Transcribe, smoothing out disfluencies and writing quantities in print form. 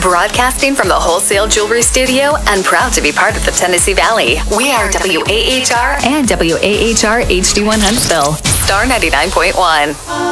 Broadcasting from the Wholesale Jewelry Studio and proud to be part of the Tennessee Valley. We are WAHR and WAHR HD1 Huntsville. Star 99.1.